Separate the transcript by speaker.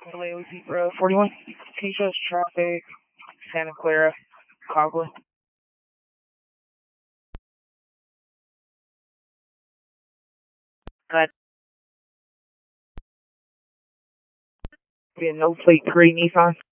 Speaker 1: LA 41. Can you show us traffic, Santa Clara, Cogwood? Be a no plate gray Nissan.